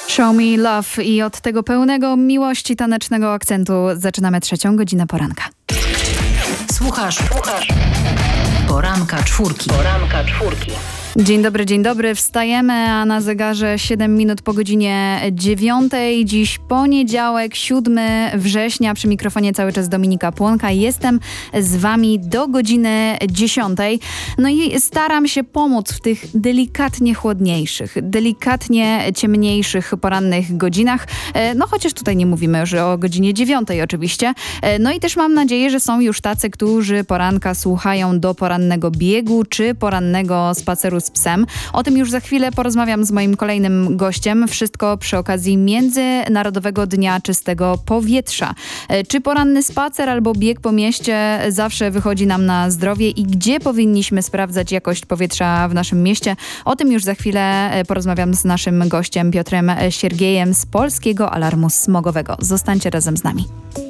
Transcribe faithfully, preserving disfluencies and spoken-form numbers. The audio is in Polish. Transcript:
Show Me Love i od tego pełnego miłości tanecznego akcentu zaczynamy trzecią godzinę poranka. Słuchasz, słuchasz. Poranka czwórki. Poranka czwórki. Dzień dobry, dzień dobry. Wstajemy, a na zegarze siedem minut po godzinie dziewiątej. Dziś poniedziałek, siódmego września. Przy mikrofonie cały czas Dominika Płonka. Jestem z wami do godziny dziesiątej. No i staram się pomóc w tych delikatnie chłodniejszych, delikatnie ciemniejszych porannych godzinach. No chociaż tutaj nie mówimy już o godzinie dziewiątej oczywiście. No i też mam nadzieję, że są już tacy, którzy poranka słuchają do porannego biegu czy porannego spaceru z psem. O tym już za chwilę porozmawiam z moim kolejnym gościem. Wszystko przy okazji Międzynarodowego Dnia Czystego Powietrza. Czy poranny spacer albo bieg po mieście zawsze wychodzi nam na zdrowie i gdzie powinniśmy sprawdzać jakość powietrza w naszym mieście? O tym już za chwilę porozmawiam z naszym gościem Piotrem Siergiejem z Polskiego Alarmu Smogowego. Zostańcie razem z nami.